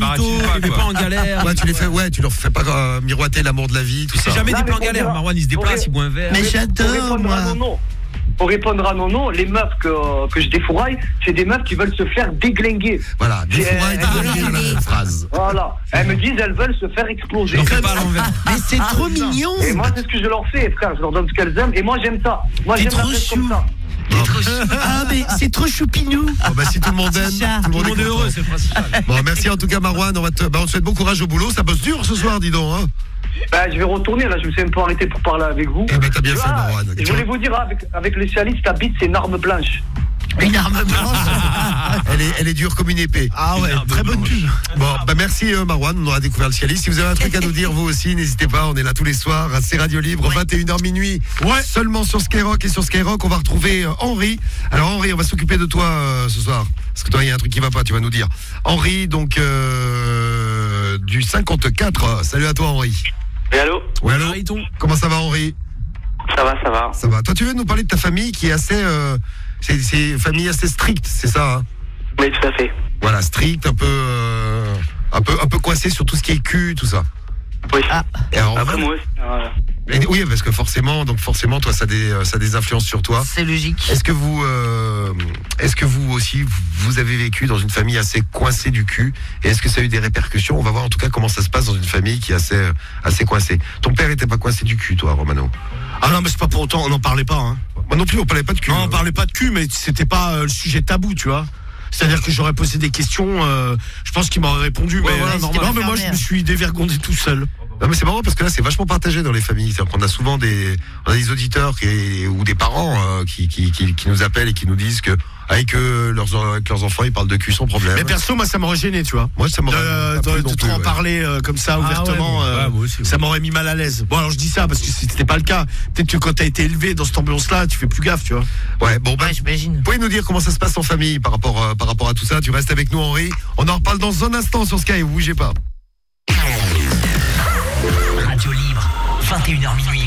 tutos, tu les mets pas en galère. Ouais, tu leur fais pas miroiter l'amour de la vie, tout ça. C'est jamais des plans en galère. Marwan, il se déplace, il boit un verre. Mais j'adore, moi. Pour répondre à Nono, les meufs que je défouraille, c'est des meufs qui veulent se faire déglinguer. Voilà, défouraille, déglinguer dans la même phrase. Voilà, elles me disent elles veulent se faire exploser. Mais c'est trop mignon. Et moi c'est ce que je leur fais, frère, je leur donne ce qu'elles aiment et moi j'aime ça. Moi j'aime trop chou. comme ça. Ah mais c'est trop choupinou. Bon, bah, si tout le monde aime, tout le monde est heureux, c'est le principal. Bon, merci en tout cas Marwan, on te souhaite bon courage au boulot, ça bosse dur ce soir, dis donc. Hein. Je vais retourner là, je me suis un peu arrêté pour parler avec vous. Eh ben t'as bien fait Marwan. Je voulais vous dire, avec les cialistes, ta bite c'est une arme blanche. Une arme blanche. Elle est dure comme une épée. Ah ouais, très bonne pub. Bon, bah merci Marwan, on aura découvert le Cialis. Si vous avez un truc à nous dire, vous aussi, n'hésitez pas, on est là tous les soirs, c'est Radio Libre, 21h minuit. Ouais. Seulement sur Skyrock, et sur Skyrock, on va retrouver Henri. Alors Henri, on va s'occuper de toi ce soir. Parce que toi, il y a un truc qui va pas, tu vas nous dire. Henri, donc du 54. Salut à toi Henri. Oui, allô. Ouais, allô. Comment ça va Henri? Ça va, ça va. Ça va. Toi, tu veux nous parler de ta famille qui est assez... c'est une famille assez stricte, c'est ça hein? Oui, tout à fait. Voilà, stricte, un peu coincé sur tout ce qui est cul, tout ça. Oui. Et alors, après moi aussi. Oui, parce que forcément, toi, ça a des influences sur toi. C'est logique. Est-ce que vous aussi, vous avez vécu dans une famille assez coincée du cul? Et est-ce que ça a eu des répercussions? On va voir en tout cas comment ça se passe dans une famille qui est assez coincée. Ton père était pas coincé du cul, toi, Romano? Ah non, mais c'est pas pour autant, on n'en parlait pas. Hein. Moi non plus, on parlait pas de cul. Non, on parlait pas de cul, mais c'était pas le sujet tabou, tu vois. C'est-à-dire que j'aurais posé des questions, je pense qu'il m'aurait répondu. Ouais, mais voilà, non, mais moi je me suis dévergondé tout seul. Non mais c'est marrant parce que là c'est vachement partagé dans les familles. C'est-à-dire qu'on a souvent des auditeurs ou des parents qui nous appellent et qui nous disent que avec leurs enfants ils parlent de cul sans problème. Mais perso moi ça m'aurait gêné, tu vois. Moi ça m'aurait de trop en parler comme ça ouvertement, ça m'aurait mis mal à l'aise. Bon alors je dis ça parce que c'était pas le cas. Peut-être que quand t'as été élevé dans cette ambiance-là, tu fais plus gaffe, tu vois. Ouais bon j'imagine. Vous pouvez nous dire comment ça se passe en famille par rapport à tout ça? Tu restes avec nous Henri. On en reparle dans un instant sur Sky. Vous bougez pas. Radio Libre, 21h minuit.